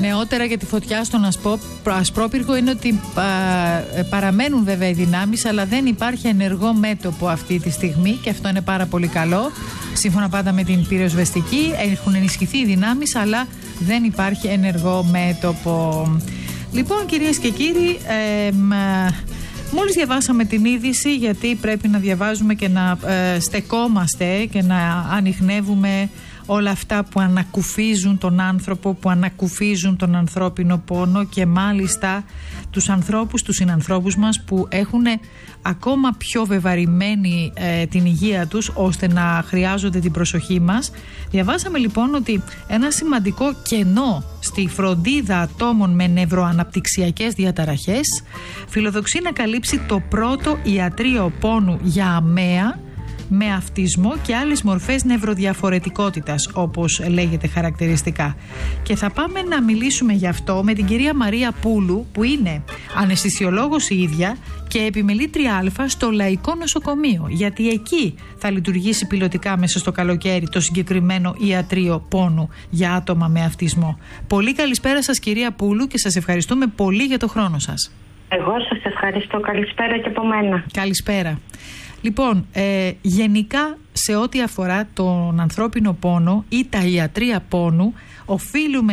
νεότερα για τη φωτιά στον Ασπρόπυργο είναι ότι παραμένουν βέβαια οι δυνάμεις, αλλά δεν υπάρχει ενεργό μέτωπο αυτή τη στιγμή και αυτό είναι πάρα πολύ καλό. Σύμφωνα πάντα με την πυροσβεστική, έχουν ενισχυθεί οι δυνάμεις, αλλά δεν υπάρχει ενεργό μέτωπο. Λοιπόν, κυρίες και κύριοι, μόλις διαβάσαμε την είδηση, γιατί πρέπει να διαβάζουμε και να στεκόμαστε και να ανιχνεύουμε όλα αυτά που ανακουφίζουν τον άνθρωπο, που ανακουφίζουν τον ανθρώπινο πόνο και μάλιστα τους ανθρώπους, τους συνανθρώπους μας που έχουν ακόμα πιο βεβαρημένη την υγεία τους ώστε να χρειάζονται την προσοχή μας. Διαβάσαμε λοιπόν ότι ένα σημαντικό κενό στη φροντίδα ατόμων με νευροαναπτυξιακές διαταραχές φιλοδοξεί να καλύψει το πρώτο ιατρείο πόνου για αμαία με αυτισμό και άλλες μορφές νευροδιαφορετικότητας, όπως λέγεται χαρακτηριστικά. Και θα πάμε να μιλήσουμε γι' αυτό με την κυρία Μαρία Πούλου, που είναι αναισθησιολόγος η ίδια και επιμελήτρια Α στο Λαϊκό Νοσοκομείο, γιατί εκεί θα λειτουργήσει πιλωτικά μέσα στο καλοκαίρι το συγκεκριμένο ιατρείο πόνου για άτομα με αυτισμό. Πολύ καλησπέρα σας, κυρία Πούλου, και σας ευχαριστούμε πολύ για το χρόνο σας. Εγώ σας ευχαριστώ. Καλησπέρα και από μένα. Καλησπέρα. Λοιπόν, γενικά σε ό,τι αφορά τον ανθρώπινο πόνο ή τα ιατρεία πόνου, οφείλουμε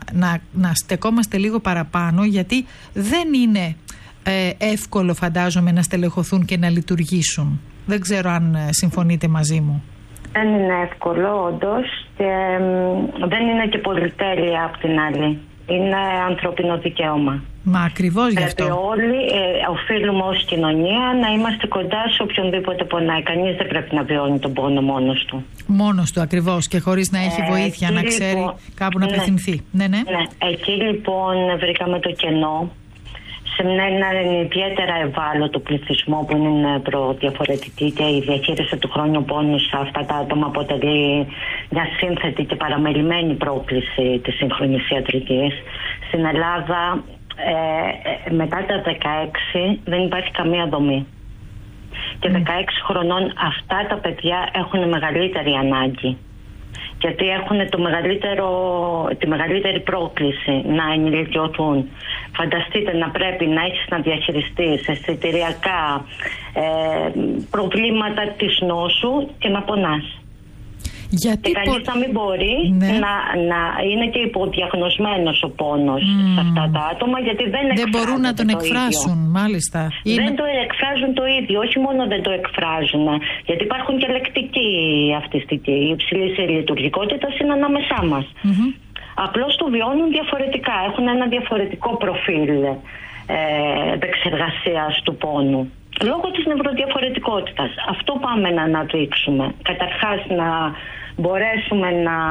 να στεκόμαστε λίγο παραπάνω, γιατί δεν είναι εύκολο, φαντάζομαι, να στελεχωθούν και να λειτουργήσουν. Δεν ξέρω αν συμφωνείτε μαζί μου. Δεν είναι εύκολο, όντως, και δεν είναι και πολυτέλεια απ' την άλλη. Είναι ανθρώπινο δικαίωμα. Μα ακριβώς γι' αυτό. Πρέπει όλοι οφείλουμε ως κοινωνία να είμαστε κοντά σε οποιονδήποτε πονάει. Κανείς δεν πρέπει να βιώνει τον πόνο μόνος του. Μόνος του, ακριβώς, και χωρίς να έχει βοήθεια, να ξέρει λοιπόν, κάπου να απευθυνθεί. Ναι. Εκεί λοιπόν βρήκαμε το κενό σε έναν ιδιαίτερα ευάλωτο πληθυσμό που είναι προδιαφορετική, και η διαχείριση του χρόνιου πόνου σε αυτά τα άτομα αποτελεί μια σύνθετη και παραμελημένη πρόκληση της σύγχρονης ιατρικής. Στην Ελλάδα μετά τα 16 δεν υπάρχει καμία δομή. Και 16 χρονών αυτά τα παιδιά έχουν μεγαλύτερη ανάγκη, γιατί έχουν τη μεγαλύτερη πρόκληση να ενηλικιωθούν. Φανταστείτε να πρέπει να έχεις να διαχειριστείς αισθητηριακά προβλήματα της νόσου και να πονάς. Γιατί και κανείς να μην μπορεί να είναι και υποδιαγνωσμένος ο πόνος σε αυτά τα άτομα, γιατί δεν μπορούν να τον εκφράσουν, μάλιστα. Δεν το εκφράζουν το ίδιο, όχι μόνο δεν το εκφράζουν, γιατί υπάρχουν και λεκτικοί αυτιστικοί. Η υψηλή λειτουργικότητα είναι ανάμεσά μας. Απλώς το βιώνουν διαφορετικά, έχουν ένα διαφορετικό προφίλ επεξεργασίας του πόνου. Λόγω της νευροδιαφορετικότητας. Αυτό πάμε να αναδείξουμε. Καταρχάς να μπορέσουμε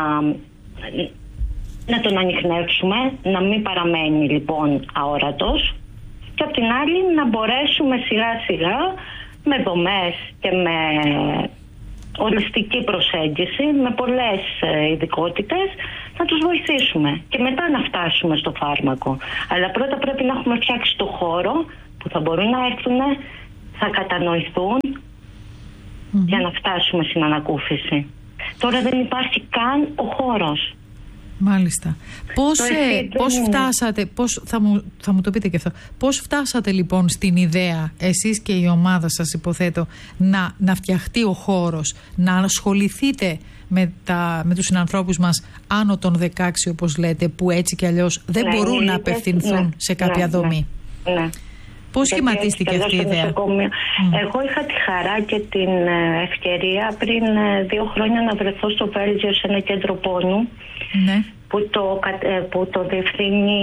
να τον ανιχνεύσουμε, να μην παραμένει λοιπόν αόρατος, και απ' την άλλη να μπορέσουμε σιγά σιγά με δομές και με ολιστική προσέγγιση, με πολλές ειδικότητες, να τους βοηθήσουμε και μετά να φτάσουμε στο φάρμακο. Αλλά πρώτα πρέπει να έχουμε φτιάξει το χώρο που θα μπορούν να έρθουν, θα κατανοηθούν για να φτάσουμε στην ανακούφιση. Τώρα δεν υπάρχει καν ο χώρος. Μάλιστα. Πώς φτάσατε, θα μου το πείτε και αυτό, πώς φτάσατε λοιπόν στην ιδέα, εσείς και η ομάδα σας υποθέτω, να φτιαχτεί ο χώρος, να ασχοληθείτε με τους συνανθρώπους μας άνω των 16, όπως λέτε, που έτσι κι αλλιώς δεν μπορούν να απευθυνθούν σε κάποια δομή. Πώς σχηματίστηκε αυτή η ιδέα? Εγώ είχα τη χαρά και την ευκαιρία πριν 2 χρόνια να βρεθώ στο Βέλγιο σε ένα κέντρο πόνου, που το διευθύνει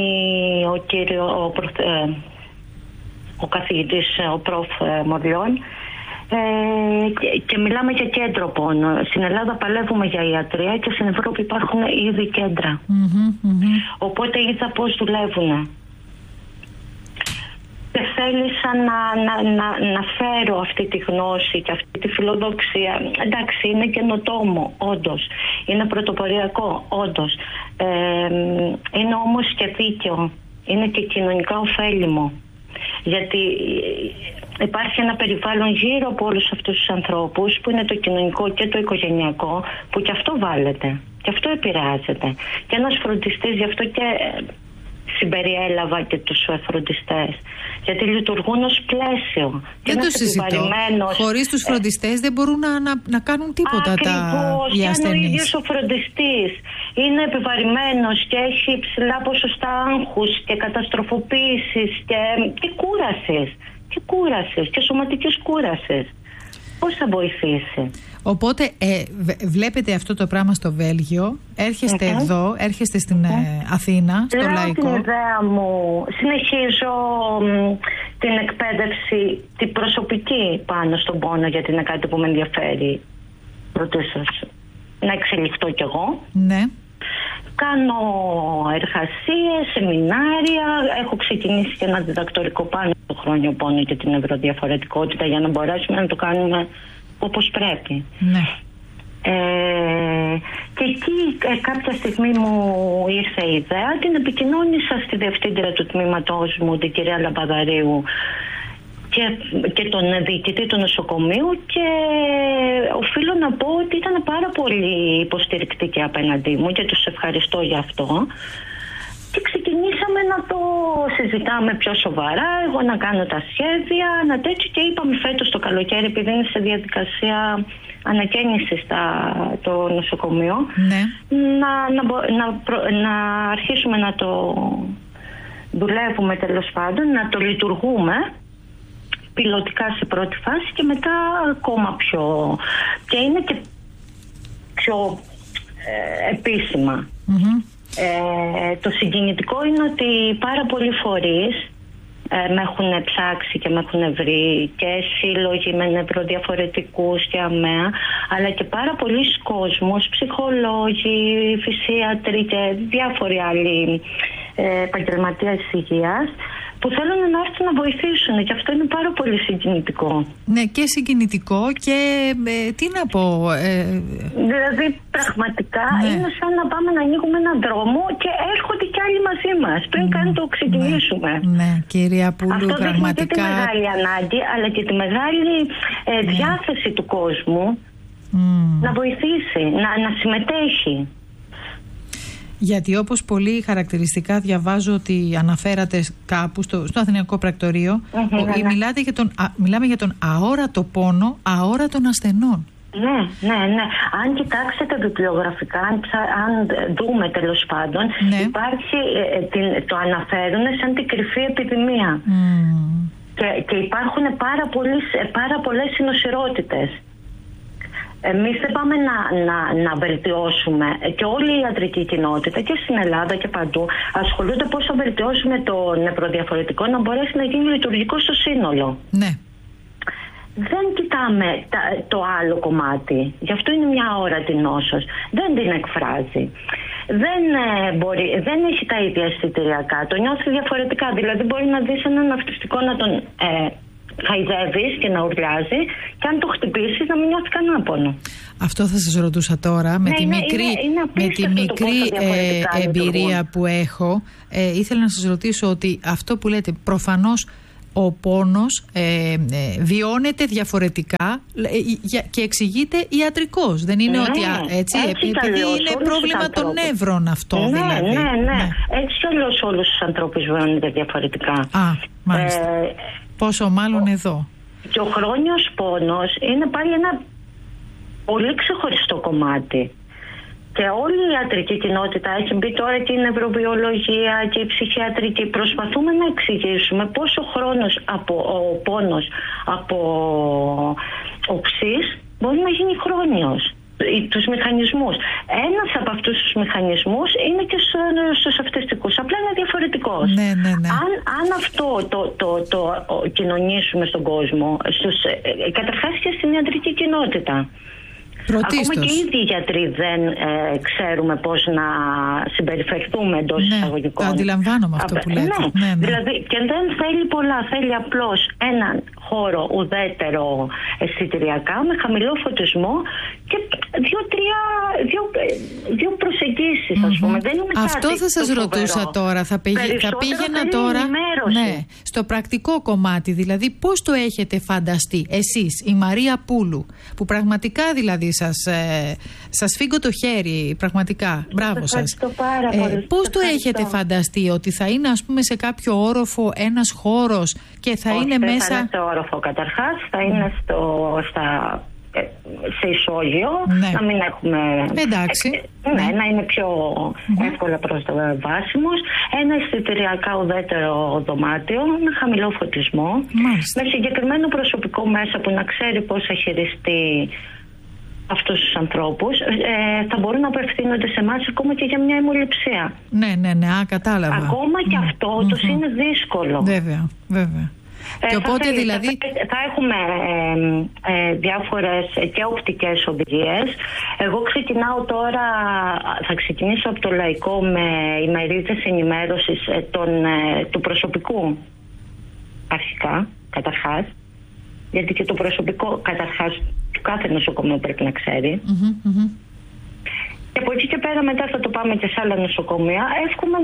ο καθηγητής, ο προφ. Μορλιών, και μιλάμε για κέντρο πόνου. Στην Ελλάδα παλεύουμε για ιατρία και στην Ευρώπη υπάρχουν ήδη κέντρα. Οπότε είδα πώς δουλεύουν. Και θέλησα να φέρω αυτή τη γνώση και αυτή τη φιλοδοξία. Εντάξει, είναι καινοτόμο, όντως. Είναι πρωτοποριακό, όντως. Είναι όμως και δίκαιο. Είναι και κοινωνικά ωφέλιμο. Γιατί υπάρχει ένα περιβάλλον γύρω από όλους αυτούς τους ανθρώπους, που είναι το κοινωνικό και το οικογενειακό, που και αυτό βάλετε. Και αυτό επηρεάζεται. Και ένας φροντιστής, γι' αυτό και συμπεριέλαβα και τους φροντιστές. Γιατί λειτουργούν ως πλαίσιο. Δεν το συζητώ. Χωρίς τους φροντιστές δεν μπορούν να κάνουν τίποτα οι ασθενείς. Και αν ο ίδιος ο φροντιστής είναι επιβαρημένος και έχει ψηλά ποσοστά άγχους και καταστροφοποίησης και κούρασης και σωματικής κούρασης, πώς θα βοηθήσει? Οπότε βλέπετε αυτό το πράγμα στο Βέλγιο, έρχεστε εδώ, έρχεστε στην Αθήνα, στο Λαϊκό. Την ιδέα μου, συνεχίζω την εκπαίδευση, την προσωπική πάνω στον πόνο, γιατί είναι κάτι που με ενδιαφέρει πρωτίστως να εξελιχθώ κι εγώ. Ναι. Κάνω εργασίες, σεμινάρια, έχω ξεκινήσει και ένα διδακτορικό πάνω στο χρόνιο πόνο και την ευρωδιαφορετικότητα για να μπορέσουμε να το κάνουμε όπως πρέπει. Ναι. Και εκεί κάποια στιγμή μου ήρθε η ιδέα, την επικοινώνησα στη διευθύντρια του τμήματός μου, την κυρία Λαμπαδαρίου, και τον διοικητή του νοσοκομείου, και οφείλω να πω ότι ήταν πάρα πολύ υποστηρικτική απέναντί μου και τους ευχαριστώ για αυτό. Και ξεκινήσαμε να το συζητάμε πιο σοβαρά, εγώ να κάνω τα σχέδια, να τέτοιο, και είπαμε φέτος το καλοκαίρι, επειδή είναι σε διαδικασία ανακαίνιση το νοσοκομείο, ναι, να αρχίσουμε να το δουλεύουμε, τέλος πάντων, να το λειτουργούμε πιλωτικά σε πρώτη φάση και μετά ακόμα πιο, και είναι και πιο επίσημα. Το συγκινητικό είναι ότι πάρα πολλοί φορείς με έχουν ψάξει και με έχουν βρει, και σύλλογοι με νευροδιαφορετικούς και ΑΜΕΑ, αλλά και πάρα πολλοί κόσμος, ψυχολόγοι, φυσίατροι και διάφοροι άλλοι επαγγελματίες υγείας, που θέλουν να έρθουν να βοηθήσουν, και αυτό είναι πάρα πολύ συγκινητικό. Ναι, και συγκινητικό και τι να πω. Δηλαδή πραγματικά είναι σαν να πάμε να ανοίγουμε έναν δρόμο και έρχονται κι άλλοι μαζί μας πριν καν το ξεκινήσουμε. Ναι, κυρία Πούλου, αυτό πραγματικά. Αυτό δείχνει και τη μεγάλη ανάγκη, αλλά και τη μεγάλη διάθεση του κόσμου να βοηθήσει, να συμμετέχει. Γιατί όπως πολύ χαρακτηριστικά διαβάζω ότι αναφέρατε κάπου στο Αθηναϊκό Πρακτορείο, μιλάμε για τον αόρατο πόνο αόρατων ασθενών. Ναι. Αν κοιτάξετε βιβλιογραφικά, αν δούμε τέλος πάντων, υπάρχει, το αναφέρουν σαν την κρυφή επιδημία. Και υπάρχουν πάρα πολλές συνοσυρότητες. Εμείς δεν πάμε να βελτιώσουμε, και όλη η ιατρική κοινότητα και στην Ελλάδα και παντού ασχολούνται πώς θα βελτιώσουμε το νευροδιαφορετικό να μπορέσει να γίνει λειτουργικό στο σύνολο. Ναι. Δεν κοιτάμε το άλλο κομμάτι. Γι' αυτό είναι μια όρατη νόσος. Δεν την εκφράζει. Δεν έχει τα ίδια αισθητηριακά. Το νιώθει διαφορετικά. Δηλαδή μπορεί να δεις έναν αυτιστικό να τον χαϊδεύεις και να ουρλιάζει, και αν το χτυπήσεις να μην νιώθει κανένα πόνο. Αυτό θα σας ρωτούσα τώρα. Με τη μικρή εμπειρία που έχω, ήθελα να σας ρωτήσω ότι αυτό που λέτε, προφανώς ο πόνος βιώνεται διαφορετικά και εξηγείται ιατρικός. Δεν είναι ότι επειδή είναι πρόβλημα των νεύρων αυτό. Δηλαδή. Ναι. Έτσι κι αλλιώς όλους τους ανθρώπους βιώνεται διαφορετικά. Μάλιστα. Πόσο μάλλον εδώ. Και ο χρόνιος πόνος είναι πάλι ένα πολύ ξεχωριστό κομμάτι. Και όλη η ιατρική κοινότητα έχει μπει τώρα και η νευροβιολογία και η ψυχιατρική. Προσπαθούμε να εξηγήσουμε πόσο ο πόνος από οξύς μπορεί να γίνει χρόνιος. Τους μηχανισμούς. Ένας από αυτούς τους μηχανισμούς είναι και στους αυτιστικούς. Απλά είναι διαφορετικός. Ναι. Αν αυτό το κοινωνήσουμε στον κόσμο, καταρχάς και στην ιατρική κοινότητα. Πρωτίστως. Ακόμα και οι ίδιοι γιατροί δεν ξέρουμε πώς να συμπεριφερθούμε εντός εισαγωγικών. Το αντιλαμβάνομαι αυτό που λέτε. Ναι. Δηλαδή, και δεν θέλει πολλά. Θέλει απλώς έναν χώρο ουδέτερο αισθητηριακά, με χαμηλό φωτισμό, και δύο προσεγγίσεις, ας πούμε. Δεν είναι αυτό κάτι θα σας ρωτούσα τώρα. Θα πήγαινα τώρα στο πρακτικό κομμάτι. Δηλαδή, πώς το έχετε φανταστεί εσείς, η Μαρία Πούλου, που πραγματικά δηλαδή σας φύγω το χέρι, πραγματικά. Μπράβο σας. Πώς το έχετε φανταστεί, ότι θα είναι, ας πούμε, σε κάποιο όροφο ένας χώρος και θα είναι μέσα. Θα είναι σε όροφο καταρχάς, θα είναι σε ισόγειο, να μην έχουμε. Εντάξει. Να είναι πιο εύκολα προσβάσιμος. Ένα αισθητηριακά ουδέτερο δωμάτιο με χαμηλό φωτισμό. Με συγκεκριμένο προσωπικό μέσα που να ξέρει πώς θα χειριστεί αυτούς τους ανθρώπους. Θα μπορούν να απευθύνονται σε εμάς ακόμα και για μια αιμοληψία. Ναι, κατάλαβα. Ακόμα και αυτό όντως είναι δύσκολο. Βέβαια. Και οπότε δηλαδή θα έχουμε διάφορες και οπτικές οδηγίες. Εγώ θα ξεκινήσω από το Λαϊκό με ημερίδες ενημέρωσης του προσωπικού αρχικά, καταρχάς, γιατί και το προσωπικό καταρχάς του κάθε νοσοκομείου πρέπει να ξέρει. Και από εκεί και πέρα μετά θα το πάμε και σε άλλα νοσοκομεία. Εύχομαι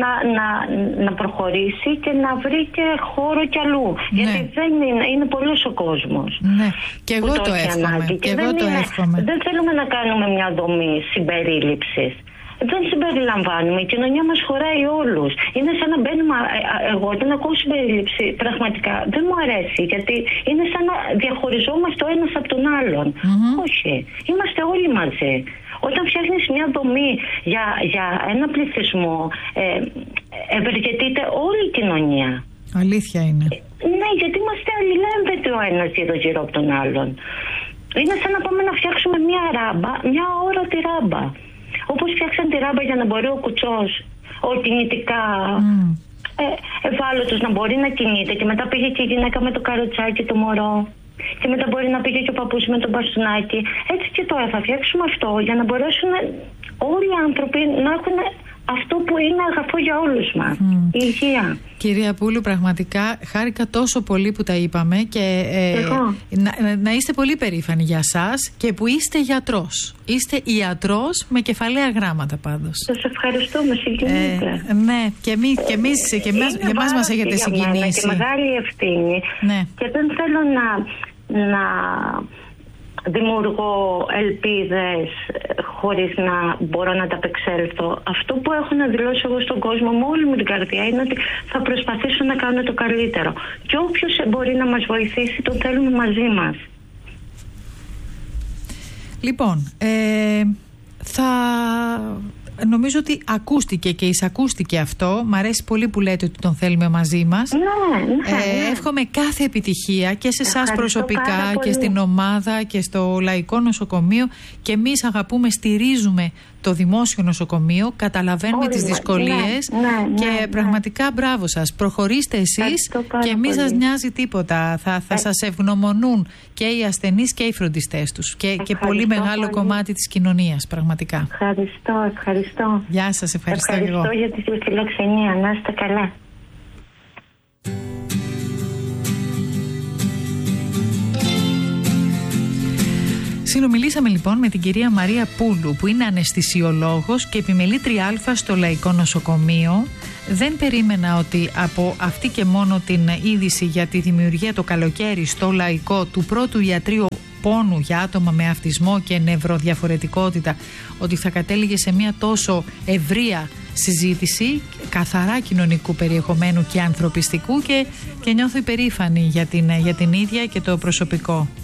να προχωρήσει και να βρει και χώρο κι αλλού. Γιατί δεν είναι πολλός ο κόσμος. Ναι, και εγώ το εύχομαι. Δεν θέλουμε να κάνουμε μια δομή συμπερίληψης. Δεν συμπεριλαμβάνουμε. Η κοινωνία μας χωράει όλους. Είναι σαν να μπαίνουμε. Εγώ όταν ακούω συμπερίληψη, πραγματικά δεν μου αρέσει. Γιατί είναι σαν να διαχωριζόμαστε ο ένας από τον άλλον. Όχι. Είμαστε όλοι μαζί. Όταν φτιάχνεις μια δομή για ένα πληθυσμό, ευεργετείται όλη η κοινωνία. Αλήθεια είναι. Ναι, γιατί είμαστε αλληλένδετοι ο ένας γύρω από τον άλλον. Είναι σαν να πάμε να φτιάξουμε μια ράμπα, μια αόρατη ράμπα. Όπως φτιάξαν τη ράμπα για να μπορεί ο κουτσός, ο κινητικά ευάλωτος να μπορεί να κινείται, και μετά πήγε και η γυναίκα με το καροτσάκι, το μωρό. Και μετά μπορεί να πήγε και ο παππούς με τον μπαστούνάκι. Έτσι και τώρα θα φτιάξουμε αυτό για να μπορέσουν όλοι οι άνθρωποι να έχουν αυτό που είναι αγαθό για όλους μας. Η υγεία. Κυρία Πούλου, πραγματικά χάρηκα τόσο πολύ που τα είπαμε και να είστε πολύ περήφανοι για σας και που είστε γιατρός. Είστε ιατρός με κεφαλαία γράμματα πάντως. Σας ευχαριστώ, με συγκινείτε. Ναι, και εμάς μας έχετε συγκινήσει. Και μεγάλη ευθύνη. Ναι. Και δεν θέλω να δημιουργώ ελπίδες χωρίς να μπορώ να τα απεξέλθω. Αυτό που έχω να δηλώσω εγώ στον κόσμο με όλη μου την καρδιά είναι ότι θα προσπαθήσω να κάνω το καλύτερο. Και όποιος μπορεί να μας βοηθήσει, τον θέλουμε μαζί μας. Λοιπόν, νομίζω ότι ακούστηκε και εισακούστηκε αυτό. Μ' αρέσει πολύ που λέτε ότι τον θέλουμε μαζί μας. Ναι. Εύχομαι κάθε επιτυχία και σε εσάς προσωπικά και στην ομάδα και στο Λαϊκό Νοσοκομείο. Και εμείς αγαπούμε, στηρίζουμε το δημόσιο νοσοκομείο, καταλαβαίνουμε τις δυσκολίες και πραγματικά μπράβο σας. Προχωρήστε εσείς και μη σας νοιάζει τίποτα. Θα σας ευγνωμονούν και οι ασθενείς και οι φροντιστές τους και πολύ μεγάλο κομμάτι της κοινωνίας, πραγματικά. Ευχαριστώ. Γεια σας, ευχαριστώ και εγώ. Για τη φιλοξενία. Να είστε καλά. Συνομιλήσαμε λοιπόν με την κυρία Μαρία Πούλου, που είναι αναισθησιολόγος και επιμελήτρια Α στο Λαϊκό Νοσοκομείο. Δεν περίμενα ότι από αυτή και μόνο την είδηση για τη δημιουργία το καλοκαίρι στο Λαϊκό του πρώτου ιατρείου πόνου για άτομα με αυτισμό και νευροδιαφορετικότητα, ότι θα κατέληγε σε μια τόσο ευρεία συζήτηση, καθαρά κοινωνικού περιεχομένου και ανθρωπιστικού, και νιώθω υπερήφανη για την ίδια και το προσωπικό.